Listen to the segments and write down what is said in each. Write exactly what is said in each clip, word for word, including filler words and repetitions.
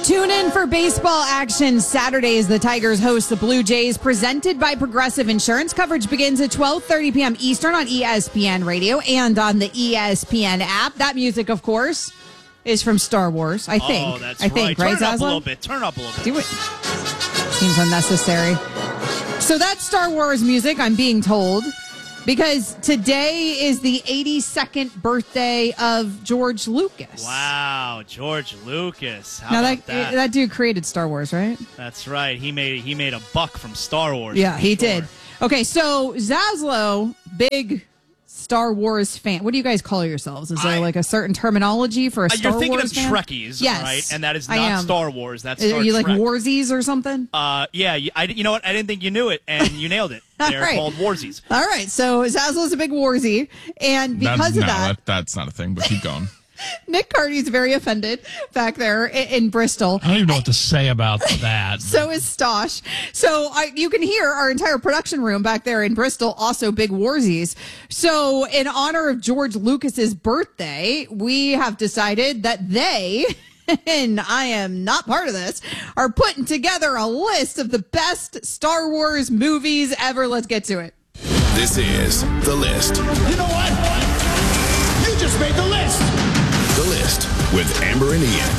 Tune in for baseball action Saturday as the Tigers host the Blue Jays, presented by Progressive Insurance. Coverage begins at twelve thirty p.m. Eastern on E S P N Radio and on the E S P N app. That music, of course, is from Star Wars, I think. Oh, that's I think, right. right, Turn it up Zaslow? a little bit. Turn it up a little bit. Do it. Seems unnecessary. So that's Star Wars music, I'm being told, because today is the eighty-second birthday of George Lucas. Wow, George Lucas. How Now about that, that? that dude created Star Wars, right? That's right. He made he made a buck from Star Wars. Yeah, for he sure. did. Okay, so Zaslow, big Star Wars fan. What do you guys call yourselves? Is there I- like a certain terminology for a Uh, Star You're thinking Wars of fan? Trekkies, Yes, all right? And that is I not am. Star Wars. That's Are Star you like Trek. Warsies or something? Uh, yeah, you, I, you know what? I didn't think you knew it, and you nailed it. All They're right. called Warsies. All right, so Zaslow's a big Warsy, and because That's, of no, that, that's not a thing, but keep going. Nick Cardy's very offended back there in, in Bristol. I don't even know what to say about that. So is Stosh. So I, you can hear our entire production room back there in Bristol, also big Warsies. So in honor of George Lucas's birthday, we have decided that they, and I am not part of this, are putting together a list of the best Star Wars movies ever. Let's get to it. This is The List. You know what? You just made the list. The List with Amber and Ian.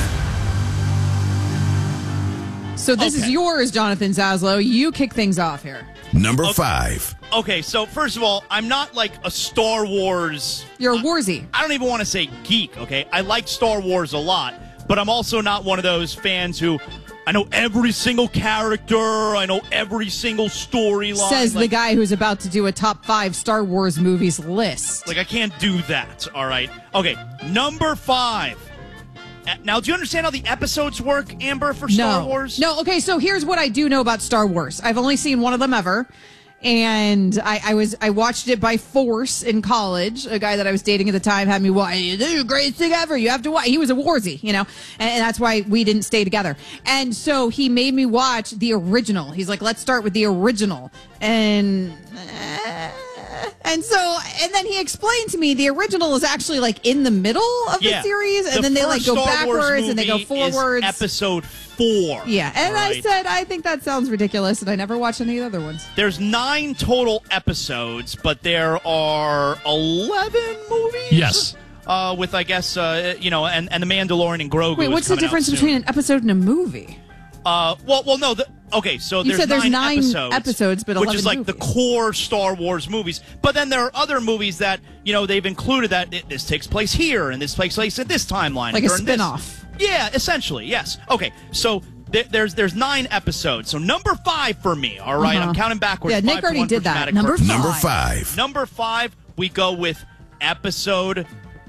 So this is Okay. yours, Jonathan Zaslow. You kick things off here. Number five. Okay, so first of all, I'm not like a Star Wars. You're a Warsy. I don't even want to say geek, okay? I like Star Wars a lot, but I'm also not one of those fans who I know every single character, I know every single storyline. Says the like, guy who's about to do a top five Star Wars movies list. Like, I can't do that, all right? Okay, number five. Uh, Now, do you understand how the episodes work, Amber, for Star no. Wars? No, okay, so here's what I do know about Star Wars. I've only seen one of them ever. And I, I was I watched it by force in college. A guy that I was dating at the time had me watch. This is the greatest thing ever. You have to watch. He was a Warsy, you know, and, and that's why we didn't stay together. And so he made me watch the original. He's like, let's start with the original. And uh, and so and then he explained to me the original is actually like in the middle of Yeah. the series, and The then they like first go Star Wars backwards and they go movie is forwards. episode four. Yeah, and all I right? said I think that sounds ridiculous, and I never watched any of the other ones. There's nine total episodes, but there are eleven movies. Yes. Uh, with, I guess, uh, you know, and, and the Mandalorian and Grogu. Wait, is what's the coming out difference soon. between an episode and a movie? Uh, well, well, no. The, okay, so You there's said there's nine, nine episodes, episodes, but which eleven is like the movies. core Star Wars movies. But then there are other movies that you know they've included that it, this takes place here and this takes place at this timeline, Like a during this. spin-off. Yeah, essentially, yes. Okay, so th- there's there's nine episodes. So number five for me. All right? Uh-huh. I'm counting backwards. Yeah, Nick Five to already one for did that. dramatic Number purposes. Number Five. five. Number five, we go with episode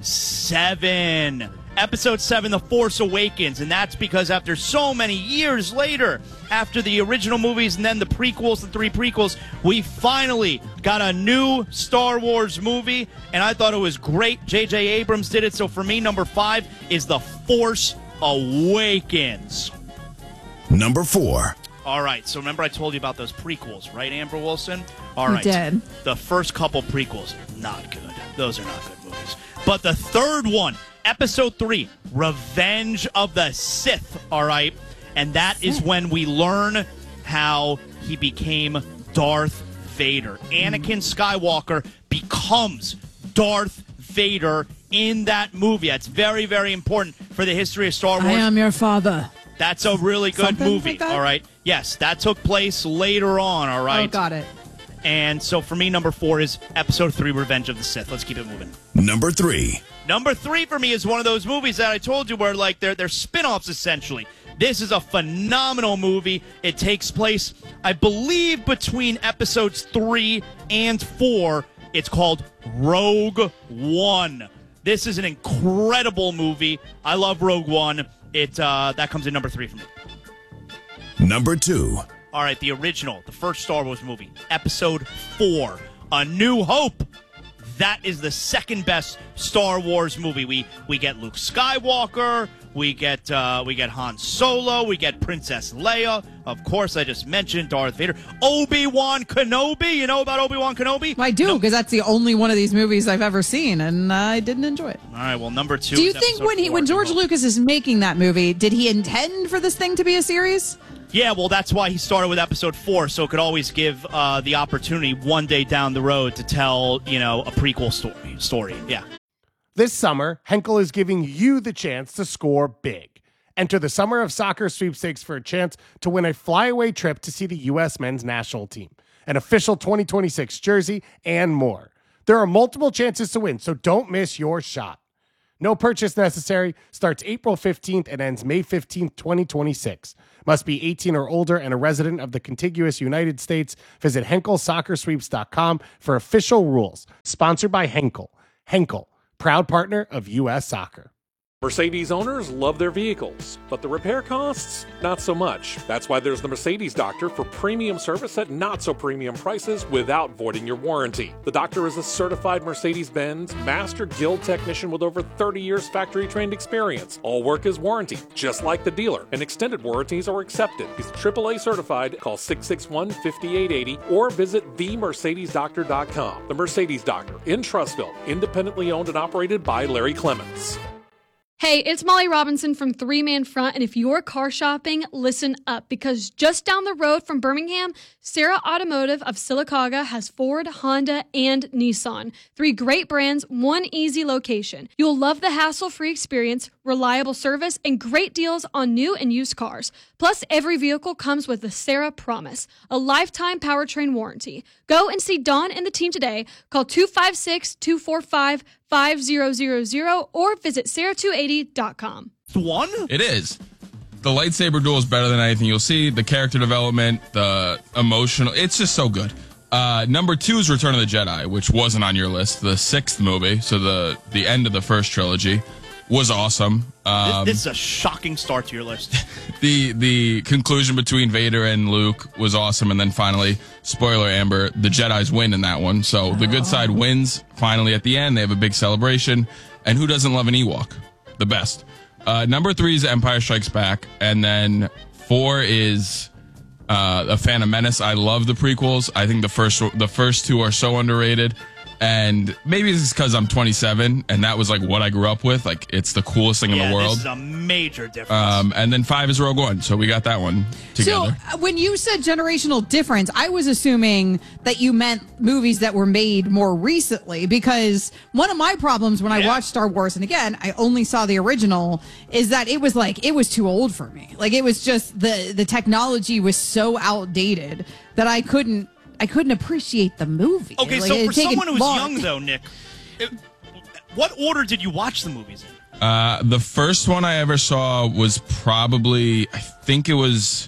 seven. Episode seven, The Force Awakens. And that's because after so many years later, after the original movies and then the prequels, the three prequels, we finally got a new Star Wars movie. And I thought it was great. J J Abrams did it. So for me, number five is The Force Awakens. Number four. All right, so remember I told you about those prequels, right, Amber Wilson? All You right. did. The first couple prequels, not good. Those are not good movies. But the third one, episode three, Revenge of the Sith, all right? And that is when we learn how he became Darth Vader. Anakin Skywalker becomes Darth Vader in that movie. That's very, very important for the history of Star Wars. I am your father. That's a really good Something movie, like that? all right? Yes, that took place later on, all right? Oh, got it. And so for me, number four is episode three, Revenge of the Sith. Let's keep it moving. Number three. Number three for me is one of those movies that I told you where, like, they're, they're spin-offs, essentially. This is a phenomenal movie. It takes place, I believe, between episodes three and four. It's called Rogue One. This is an incredible movie. I love Rogue One. It uh, that comes in number three for me. Number two. All right, the original, the first Star Wars movie, episode four, A New Hope. That is the second best Star Wars movie. We we get Luke Skywalker, We get uh, we get Han Solo. We get Princess Leia. Of course, I just mentioned Darth Vader. Obi-Wan Kenobi. You know about Obi-Wan Kenobi? I do, No- because that's the only one of these movies I've ever seen, and I didn't enjoy it. All right, well, number two Do you is think episode when he four, when New George Hope. Lucas is making that movie, did he intend for this thing to be a series? Yeah, well, that's why he started with episode four, so it could always give uh, the opportunity one day down the road to tell, you know, a prequel story. Story, yeah. This summer, Henkel is giving you the chance to score big. Enter the Summer of Soccer sweepstakes for a chance to win a flyaway trip to see the U S men's national team, an official twenty twenty-six jersey, and more. There are multiple chances to win, so don't miss your shot. No purchase necessary. Starts April fifteenth and ends May fifteenth, twenty twenty-six. Must be eighteen or older and a resident of the contiguous United States. Visit Henkel Soccer Sweeps dot com for official rules. Sponsored by Henkel. Henkel, proud partner of U S Soccer. Mercedes owners love their vehicles, but the repair costs, not so much. That's why there's the Mercedes Doctor for premium service at not so premium prices without voiding your warranty. The Doctor is a certified Mercedes-Benz Master Guild technician with over thirty years factory-trained experience. All work is warranted, just like the dealer, and extended warranties are accepted. He's triple A certified. Call six six one, five eight eight zero or visit the mercedes doctor dot com. The Mercedes Doctor in Trussville, independently owned and operated by Larry Clements. Hey, it's Molly Robinson from Three Man Front, and if you're car shopping, listen up, because just down the road from Birmingham, Sarah Automotive of Sylacauga has Ford, Honda, and Nissan. Three great brands, one easy location. You'll love the hassle-free experience, reliable service, and great deals on new and used cars. Plus, every vehicle comes with the Sarah Promise, a lifetime powertrain warranty. Go and see Dawn and the team today. Call two five six, two four five, five zero zero zero or visit sarah two eighty dot com. One? It is. The lightsaber duel is better than anything you'll see. The character development, the emotional, it's just so good. Uh, number two is Return of the Jedi, which wasn't on your list. The sixth movie, so the, the end of the first trilogy, was awesome. Um, this, this is a shocking start to your list. the the conclusion between Vader and Luke was awesome, and then finally, spoiler Amber, the Jedis win in that one. So the good side wins finally at the end. They have a big celebration, and who doesn't love an Ewok? The best. Uh, number three is Empire Strikes Back, and then four is uh, A Phantom Menace. I love the prequels. I think the first the first two are so underrated. And maybe it's because I'm twenty-seven, and that was like what I grew up with. Like, it's the coolest thing yeah, in the world. This is a major difference. Um, and then five is Rogue One, so we got that one together. So uh, when you said generational difference, I was assuming that you meant movies that were made more recently, because one of my problems when I Yeah. watched Star Wars, and again, I only saw the original, is that it was like, it was too old for me. Like, it was just, the, the technology was so outdated that I couldn't, I couldn't appreciate the movie. Okay, Like, so it'd for take someone it who's long. young, though, Nick, it, what order did you watch the movies in? Uh, the first one I ever saw was probably, I think it was,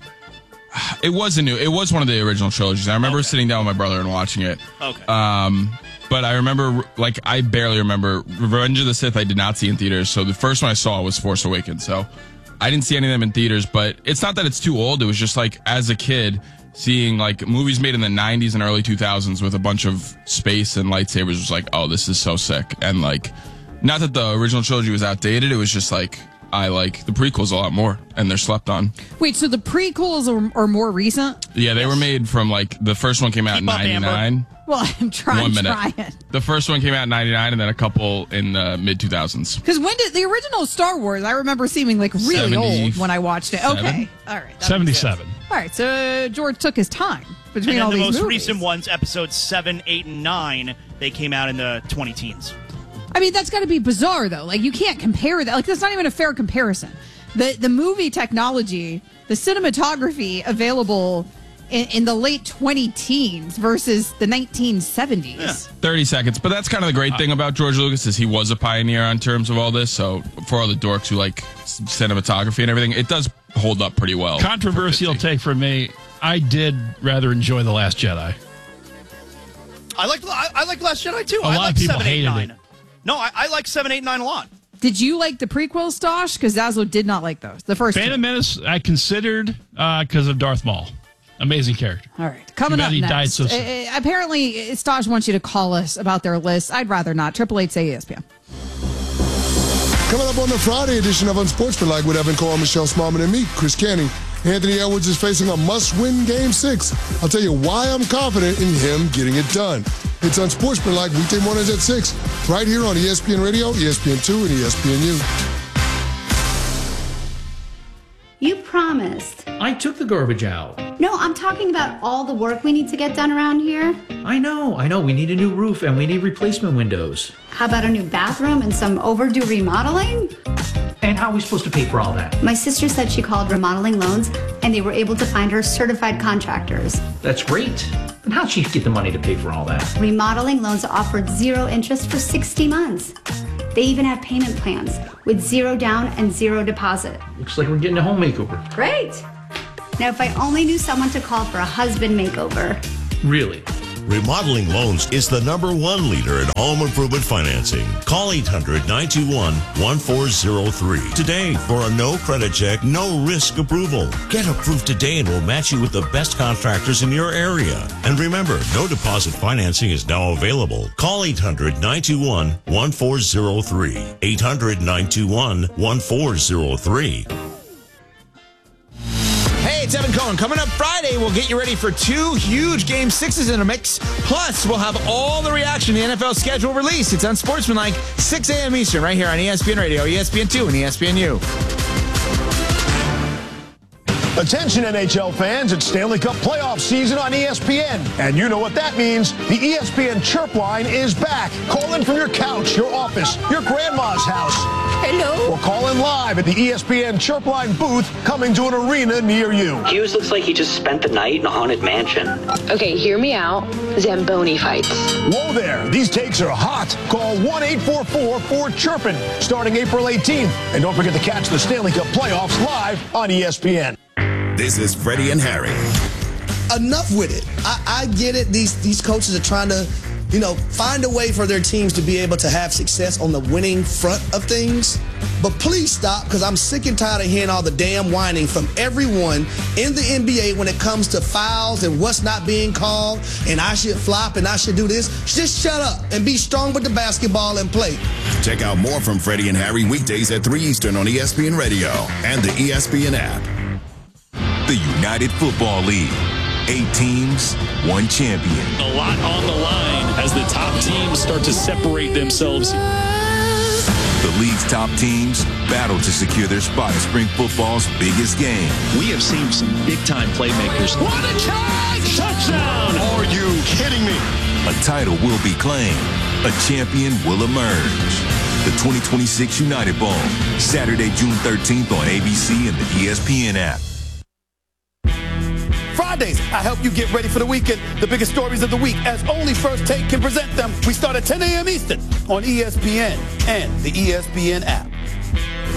it was a new, it was one of the original trilogies. I remember Okay. sitting down with my brother and watching it. Okay. Um, but I remember, like, I barely remember Revenge of the Sith. I did not see in theaters, so the first one I saw was Force Awakens. So I didn't see any of them in theaters. But it's not that it's too old. It was just like, as a kid, seeing like movies made in the nineties and early two thousands with a bunch of space and lightsabers was like, oh, this is so sick. And like, not that the original trilogy was outdated. It was just like, I like the prequels a lot more, and they're slept on. Wait, so the prequels are, are more recent? Yeah, they were made from like, the first one came out in Keep up, Amber. ninety-nine. Well, I'm trying, One minute. trying. The first one came out in ninety-nine, and then a couple in the mid two thousands. Because when did the original Star Wars? I remember seeming like really old when I watched it. Okay, seven? all right, that makes seventy-seven. sense. All right, so George took his time And between then all the these most movies. recent ones, episodes seven, eight, and nine, they came out in the twenty teens. I mean, that's got to be bizarre, though. Like, you can't compare that. Like, that's not even a fair comparison. The the movie technology, the cinematography available in, in the late twenty teens versus the nineteen seventies. thirty seconds. But that's kind of the great thing about George Lucas is he was a pioneer on terms of all this. So for all the dorks who like s- cinematography and everything, it does hold up pretty well. Controversial take from me. I did rather enjoy The Last Jedi. I like I, I like Last Jedi too. A I lot like of people seven, eight, hated nine. it. No, I, I like seven, eight, nine a lot. Did you like the prequels, Stosh? Because Zaslow did not like those. The first Phantom two. Menace, I considered because of Darth Maul. Amazing character. All right, coming Too bad up he next. died so Uh, soon. uh, apparently, Stosh wants you to call us about their list. I'd rather not. Triple eight say E S P N. Coming up on the Friday edition of Unsportsmanlike with Evan Cole, Michelle Smallman, and me, Chris Canning. Anthony Edwards is facing a must-win Game six. I'll tell you why I'm confident in him getting it done. It's Unsportsmanlike weekday mornings at six, right here on E S P N Radio, E S P N two, and E S P N U. You promised. I took the garbage out. No, I'm talking about all the work we need to get done around here. I know, I know. We need a new roof and we need replacement windows. How about a new bathroom and some overdue remodeling? And how are we supposed to pay for all that? My sister said she called Remodeling Loans and they were able to find her certified contractors. That's great. And how'd she get the money to pay for all that? Remodeling Loans offered zero interest for sixty months. They even have payment plans with zero down and zero deposit. Looks like we're getting a home makeover. Great. Now, if I only knew someone to call for a husband makeover. Really? Remodeling Loans is the number one leader in home improvement financing. Call eight hundred, nine two one, one four zero three today for a no credit check, no risk approval. Get approved today and we'll match you with the best contractors in your area. And remember, no deposit financing is now available. Call eight hundred, nine two one, one four zero three. eight hundred, nine two one, one four zero three. Hey, it's Evan Cohen. Coming up Friday, we'll get you ready for two huge Game sixes in a mix. Plus, we'll have all the reaction to the N F L schedule release. It's Unsportsmanlike, six a.m. Eastern, right here on E S P N Radio, E S P N two, and E S P N U. Attention N H L fans, it's Stanley Cup playoff season on E S P N. And you know what that means. The E S P N Chirp line is back. Call in from your couch, your office, your grandma's house. Hello. Or call in live at the E S P N Chirp line booth coming to an arena near you. Hughes looks like he just spent the night in a haunted mansion. Okay, hear me out. Zamboni fights. Whoa there. These takes are hot. Call one eight four four, four chirpin starting April eighteenth. And don't forget to catch the Stanley Cup playoffs live on E S P N. This is Freddie and Harry. Enough with it. I, I get it. These these coaches are trying to, you know, find a way for their teams to be able to have success on the winning front of things. But please stop, because I'm sick and tired of hearing all the damn whining from everyone in the N B A when it comes to fouls and what's not being called, and I should flop and I should do this. Just shut up and be strong with the basketball and play. Check out more from Freddie and Harry weekdays at three Eastern on E S P N Radio and the E S P N app. The United Football League. Eight teams, one champion. A lot on the line as the top teams start to separate themselves. The league's top teams battle to secure their spot at spring football's biggest game. We have seen some big-time playmakers. What a catch! Touchdown! Are you kidding me? A title will be claimed. A champion will emerge. The twenty twenty-six United Bowl, Saturday, June thirteenth on A B C and the E S P N app. Fridays, I help you get ready for the weekend. The biggest stories of the week, as only First Take can present them. We start at ten a.m. Eastern on E S P N and the E S P N app.